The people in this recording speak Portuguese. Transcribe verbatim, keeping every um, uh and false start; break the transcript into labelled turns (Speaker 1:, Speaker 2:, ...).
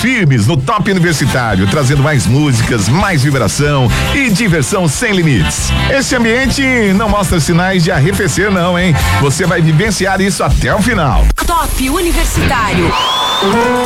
Speaker 1: firmes no Top Universitário, trazendo mais músicas, mais vibração e diversão sem limites. Esse ambiente não mostra sinais de arrefecer não, hein? Você vai vivenciar isso até o final.
Speaker 2: Top Universitário.